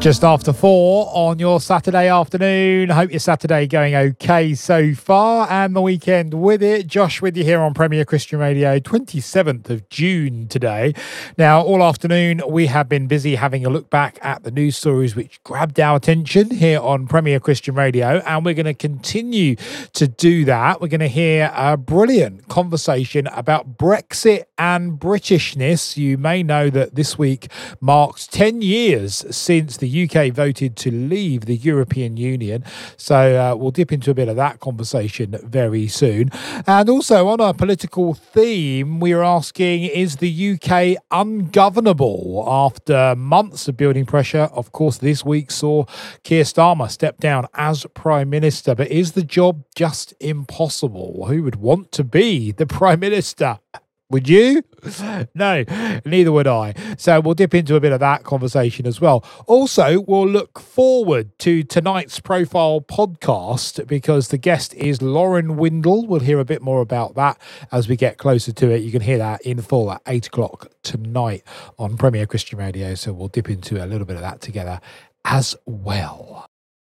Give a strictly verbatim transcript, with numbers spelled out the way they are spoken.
Just after four on your Saturday afternoon. Hope your Saturday going okay so far and the weekend with it. Josh with you here on Premier Christian Radio, twenty-seventh of June today. Now, all afternoon we have been busy having a look back at the news stories which grabbed our attention here on Premier Christian Radio, and we're going to continue to do that. We're going to hear a brilliant conversation about Brexit and Britishness. You may know that this week marks ten years since the U K voted to leave the European Union. So uh, we'll dip into a bit of that conversation very soon. And also on a political theme, we are asking, is the U K ungovernable? After months of building pressure, of course, this week saw Keir Starmer step down as Prime Minister. But is the job just impossible? Who would want to be the Prime Minister? Would you? No, neither would I. So we'll dip into a bit of that conversation as well. Also, we'll look forward to tonight's Profile podcast because the guest is Lauren Windle. We'll hear a bit more about that as we get closer to it. You can hear that in full at eight o'clock tonight on Premier Christian Radio. So we'll dip into a little bit of that together as well.